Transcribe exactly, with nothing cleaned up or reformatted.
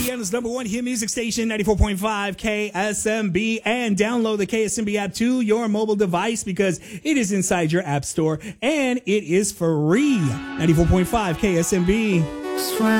Indiana's number one hit music station, ninety-four point five K S M B, and download the K S M B app to your mobile device because it is inside your app store and it is free. ninety-four point five K S M B.